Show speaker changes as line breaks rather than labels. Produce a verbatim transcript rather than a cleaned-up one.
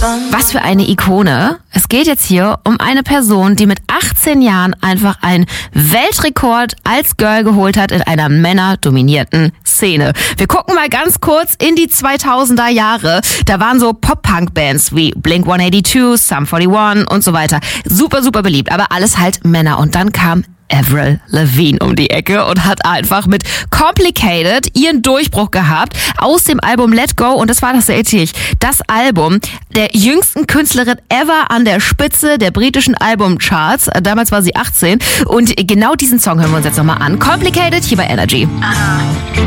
Was für eine Ikone. Es geht jetzt hier um eine Person, die mit achtzehn Jahren einfach einen Weltrekord als Girl geholt hat in einer männerdominierten Szene. Wir gucken mal ganz kurz in die zweitausender Jahre. Da waren so Pop-Punk-Bands wie Blink one eighty-two, Sum forty-one und so weiter. Super, super beliebt, aber alles halt Männer. Und dann kam Avril Lavigne um die Ecke und hat einfach mit Complicated ihren Durchbruch gehabt aus dem Album Let Go. Und das war tatsächlich das Album der jüngsten Künstlerin ever an der Spitze der britischen Albumcharts. Damals war sie achtzehn. Und genau diesen Song hören wir uns jetzt nochmal an. Complicated hier bei Energy.